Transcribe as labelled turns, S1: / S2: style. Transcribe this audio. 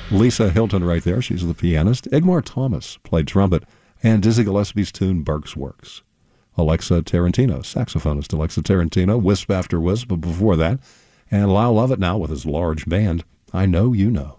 S1: Lisa Hilton right there. She's the pianist. Igmar Thomas played trumpet. And Dizzy Gillespie's tune, Burke's Works. Alexa Tarantino, saxophonist Alexa Tarantino, Wisp After Wisp, but before that. And Lyle Lovett now with his large band, I Know You Know.